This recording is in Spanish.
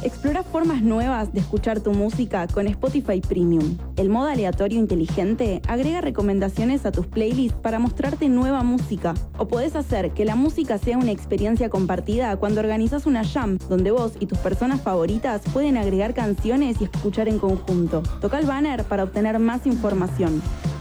Explora formas nuevas de escuchar tu música con Spotify Premium. El modo aleatorio inteligente agrega recomendaciones a tus playlists para mostrarte nueva música. O podés hacer que la música sea una experiencia compartida cuando organizas una jam, donde vos y tus personas favoritas pueden agregar canciones y escuchar en conjunto. Toca el banner para obtener más información.